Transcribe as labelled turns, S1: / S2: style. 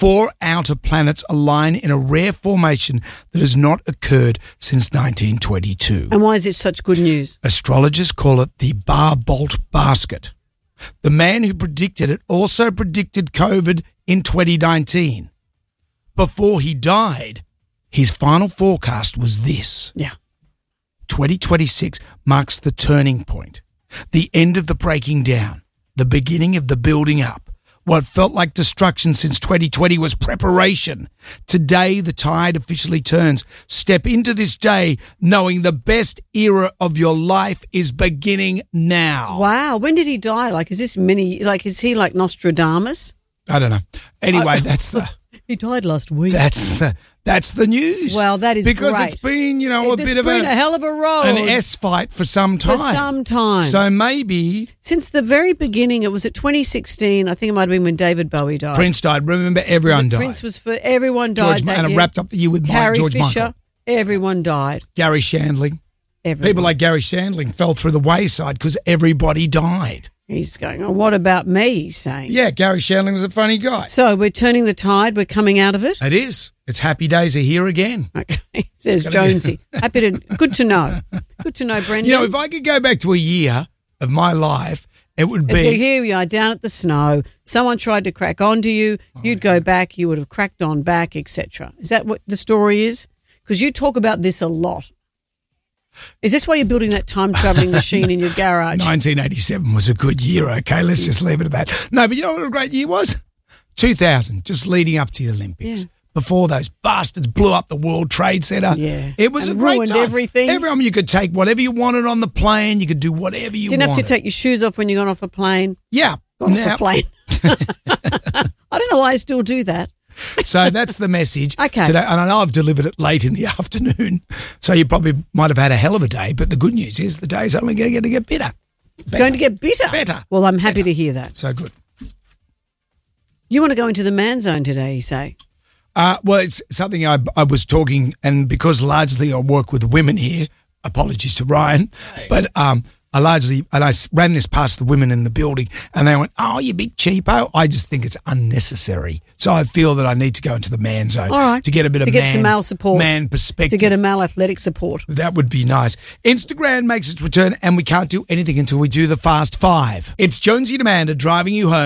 S1: 4 outer planets align in a rare formation that has not occurred since 1922.
S2: And why is this such good news?
S1: Astrologers call it the Bar-Bolt basket. The man who predicted it also predicted COVID in 2019. Before he died, his final forecast was this.
S2: Yeah.
S1: 2026 marks the turning point, the end of the breaking down, the beginning of the building up. What felt like destruction since 2020 was preparation. Today, the tide officially turns. Step into this day knowing the best era of your life is beginning now.
S2: Wow. When did he die? Is he like Nostradamus?
S1: I don't know. Anyway, that's the...
S2: He died last week.
S1: That's the news.
S2: Well, that is
S1: because
S2: great.
S1: it's been, a bit of
S2: a hell of a road.
S1: an S fight for some time. So maybe
S2: since the very beginning, it was at 2016. I think it might have been when David Bowie died.
S1: Prince died. Remember, everyone died.
S2: Prince was for everyone died.
S1: And it wrapped up the year with George
S2: Fisher.
S1: Michael.
S2: Everyone died.
S1: Gary Shandling.
S2: Everyone.
S1: People like Gary Shandling fell through the wayside because everybody died.
S2: He's going, oh, what about me, he's saying.
S1: Yeah, Gary Shandling was a funny guy.
S2: So we're turning the tide. We're coming out of it.
S1: It is. It's happy days are here again.
S2: Okay, says Jonesy. Good to know. Good to know, Brendan.
S1: If I could go back to a year of my life, it would be...
S2: Here we are down at the snow. Someone tried to crack onto you. You'd go back. You would have cracked on back, etc. Is that what the story is? Because you talk about this a lot. Is this why you're building that time-travelling machine in your garage?
S1: 1987 was a good year, okay? Let's just leave it at that. No, but you know what a great year was? 2000, just leading up to the Olympics.
S2: Yeah.
S1: Before those bastards blew up the World Trade Center.
S2: Yeah.
S1: It was
S2: and
S1: a great
S2: ruined
S1: time.
S2: Everything.
S1: Everyone, you could take whatever you wanted on the plane. You could do whatever you wanted.
S2: Didn't have to take your shoes off when you got off a plane.
S1: Yeah.
S2: Got off a plane. I don't know why I still do that.
S1: So that's the message
S2: okay.
S1: today. And I know I've delivered it late in the afternoon, so you probably might have had a hell of a day, but the good news is the day's only going to get better.
S2: Going to get bitter?
S1: Better.
S2: Well, I'm happy to hear that.
S1: So good.
S2: You want to go into the man zone today, you say?
S1: Well, it's something I was talking, and because largely I work with women here, apologies to Ryan, but I ran this past the women in the building, and they went, oh, you big cheapo. I just think it's unnecessary. So I feel that I need to go into the man zone to get a bit of
S2: some male support,
S1: man perspective.
S2: To get a male athletic support.
S1: That would be nice. Instagram makes its return, and we can't do anything until we do the Fast Five. It's Jonesy and Amanda driving you home.